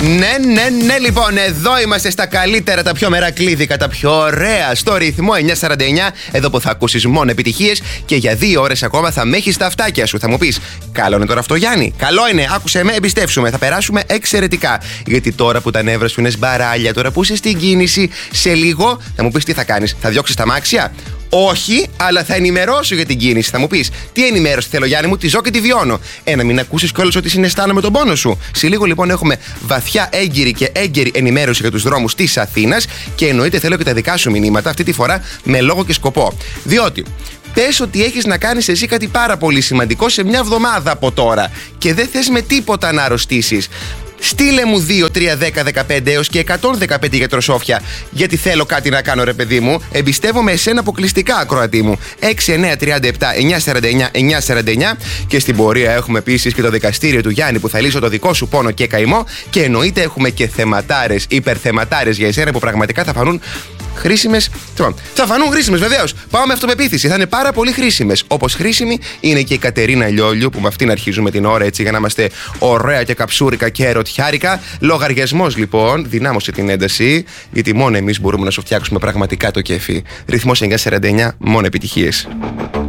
Ναι, λοιπόν, εδώ είμαστε στα καλύτερα, τα πιο μερακλίδικα, τα πιο ωραία. Στο ρυθμό 949, εδώ που θα ακούσεις μόνο επιτυχίες και για 2 ώρες ακόμα θα με έχεις τα αυτάκια σου. Θα μου πεις, καλό είναι τώρα αυτό, Γιάννη? Καλό είναι, άκουσε με, εμπιστεύσουμε. Θα περάσουμε εξαιρετικά. Γιατί τώρα που τα νεύρα σου είναι σμπαράλια, τώρα που είσαι στην κίνηση, σε λίγο θα μου πεις τι θα κάνεις, θα διώξεις τα μάξια? Όχι, αλλά θα ενημερώσω για την κίνηση. Θα μου πεις, τι ενημέρωση θέλω, Γιάννη μου, τη ζω και τη βιώνω. Να μην ακούσεις κιόλας ότι συναισθάνομαι τον πόνο σου. Σε λίγο λοιπόν έχουμε βαθιά έγκυρη και έγκαιρη ενημέρωση για τους δρόμους της Αθήνας και εννοείται θέλω και τα δικά σου μηνύματα, αυτή τη φορά με λόγο και σκοπό. Διότι πες ότι έχεις να κάνεις εσύ κάτι πάρα πολύ σημαντικό σε μια εβδομάδα από τώρα και δεν θες με τίποτα να αρρωστήσεις. Στείλε μου 2, 3, 10, 15 έως και 115 γιατροσόφια, γιατί θέλω κάτι να κάνω, ρε παιδί μου. Εμπιστεύομαι εσένα αποκλειστικά, ακροατή μου. 6, 9, 37, 949, 949. Και στην πορεία έχουμε επίσης και το δικαστήριο του Γιάννη που θα λύσω το δικό σου πόνο και καημό. Και εννοείται έχουμε και θεματάρες, υπερθεματάρες για εσένα που πραγματικά θα φανούν χρήσιμες. Θα φανούν χρήσιμες, βεβαίως. Πάω με αυτοπεποίθηση. Θα είναι πάρα πολύ χρήσιμες. Όπως χρήσιμη είναι και η Κατερίνα Λιόλιου, που με αυτήν αρχίζουμε την ώρα έτσι για να είμαστε ωραία και καψούρικα και ερωτιάρικα. Λογαριασμός λοιπόν, δυνάμωσε την ένταση, γιατί μόνο εμείς μπορούμε να σου φτιάξουμε πραγματικά το κέφι. Ρυθμός 949, μόνο επιτυχίες.